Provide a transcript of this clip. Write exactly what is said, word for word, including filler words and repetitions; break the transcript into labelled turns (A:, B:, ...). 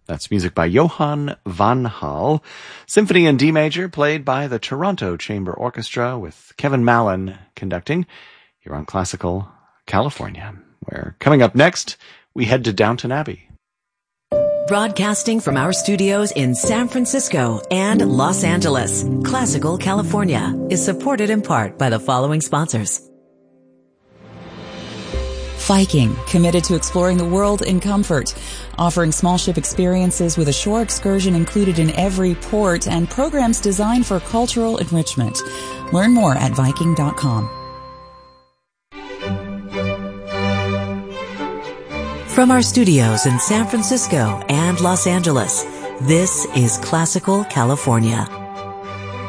A: That's music by Johann van Hal. Symphony in D major, played by the Toronto Chamber Orchestra with Kevin Mallon conducting here on Classical California, where coming up next, we head to Downton Abbey.
B: Broadcasting from our studios in San Francisco and Los Angeles, Classical California is supported in part by the following sponsors.
C: Viking, committed to exploring the world in comfort, offering small ship experiences with a shore excursion included in every port and programs designed for cultural enrichment. Learn more at Viking dot com.
B: From our studios in San Francisco and Los Angeles, this is Classical California.